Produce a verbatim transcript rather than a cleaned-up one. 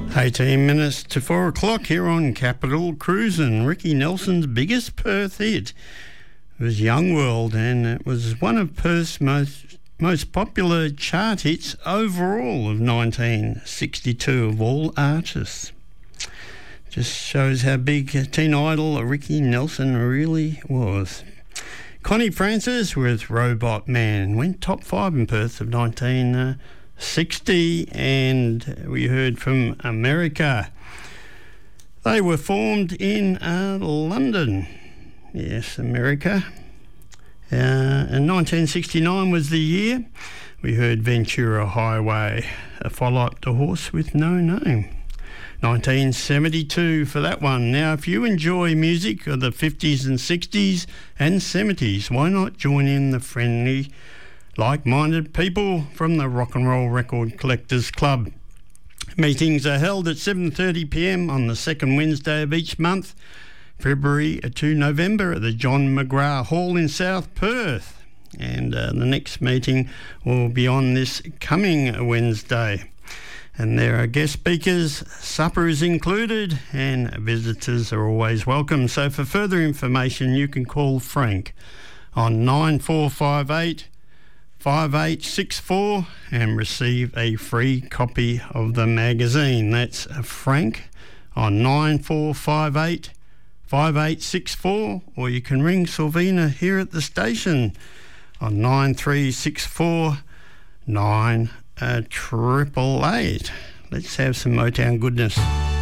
eighteen minutes to four o'clock here on Capital Cruisin'. Ricky Nelson's biggest Perth hit was Young World, and it was one of Perth's most most popular chart hits overall of nineteen sixty-two of all artists. Just shows how big a teen idol Ricky Nelson really was. Connie Francis with Robot Man went top five in Perth of nineteen sixty, and we heard from America. They were formed in uh, London. Yes, America. Uh, and nineteen sixty-nine was the year. We heard Ventura Highway, a follow-up to Horse with No Name. nineteen seventy-two for that one. Now, if you enjoy music of the fifties and sixties and seventies, why not join in the friendly, like-minded people from the Rock and Roll Record Collectors Club? Meetings are held at seven thirty p m on the second Wednesday of each month, February to November, at the John McGrath Hall in South Perth. And uh, the next meeting will be on this coming Wednesday. And there are guest speakers, supper is included, and visitors are always welcome. So for further information, you can call Frank on nine four five eight, five eight six four and receive a free copy of the magazine. That's Frank on nine four five eight, five eight six four, or you can ring Sylvina here at the station on nine three six four nine. A triple eight. Let's have some Motown goodness.